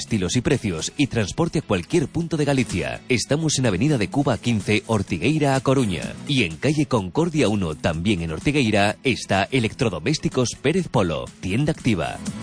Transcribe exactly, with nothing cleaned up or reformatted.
estilos y precios y transporte a cualquier punto de Galicia. Estamos en Avenida de Cuba quince, Ortigueira, A Coruña. Y en calle Concordia uno, también en Ortigueira, está Electrodomésticos Pérez Polo, tienda activa.